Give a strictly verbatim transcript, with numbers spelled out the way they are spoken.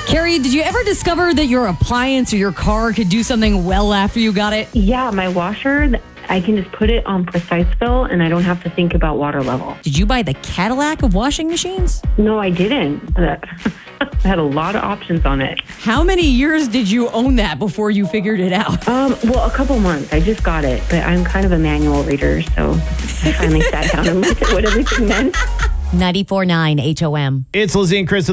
Carrie, did you ever discover that your appliance or your car could do something well after you got it? Yeah, my washer, I can just put it on precise fill and I don't have to think about water level. Did you buy the Cadillac of washing machines? No, I didn't. But I had a lot of options on it. How many years did you own that before you figured it out? Um, well, a couple months. I just got it, but I'm kind of a manual reader, so I finally sat down and looked at what everything meant. ninety-four point nine H O M. It's Lizzie and Chris.